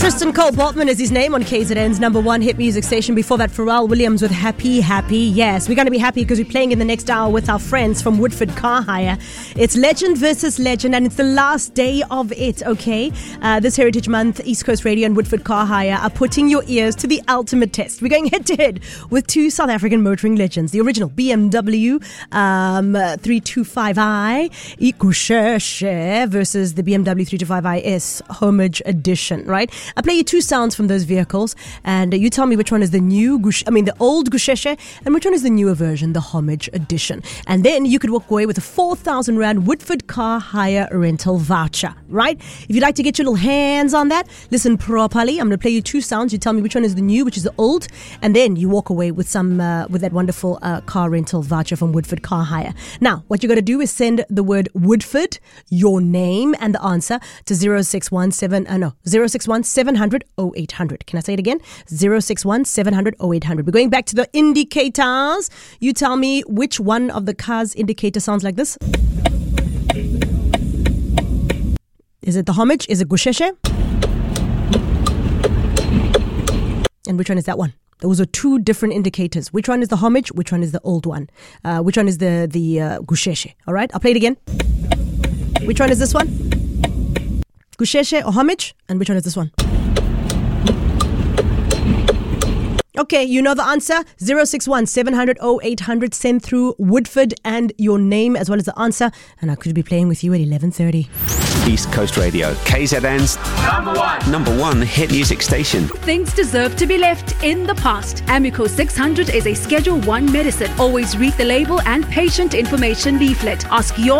Tristan Cole Boltman is his name on KZN's number one hit music station. Before that, Pharrell Williams with Happy Happy. Yes, we're going to be happy because we're playing in the next hour with our friends from Woodford Car Hire. It's legend versus legend, and it's the last day of it, okay? This Heritage Month, East Coast Radio and Woodford Car Hire are putting your ears to the ultimate test. We're going head-to-head with two South African motoring legends. The original BMW 325i Gusheshe versus the BMW 325iS Homage Edition, right? I play you two sounds from those vehicles, and you tell me which one is the the old Gusheshe, and which one is the newer version, the Homage Edition. And then you could walk away with a 4,000 Rand Woodford Car Hire rental voucher, right? If you'd like to get your little hands on that, listen properly. I'm going to play you two sounds. You tell me which one is the new, which is the old, and then you walk away with some with that wonderful car rental voucher from Woodford Car Hire. Now, what you got to do is send the word Woodford, your name, and the answer to 061 700 0800. Can I say it again? 061 700 0800. We're going back to the indicators. You tell me which one of the car's indicator sounds like this. Is it the Homage? Is it Gusheshe? And which one is that one? Those are two different indicators. Which one is the Homage? Which one is the old one? Which one is the Gusheshe? All right, I'll play it again. Which one is this one? Gusheshe or Homage? And which one is this one? Okay, you know the answer. 061 700 0800. Send through Woodford and your name as well as the answer. And I could be playing with you at 11:30. East Coast Radio, KZN's number one hit music station. Things deserve to be left in the past. Amico 600 is a Schedule 1 medicine. Always read the label and patient information leaflet. Ask your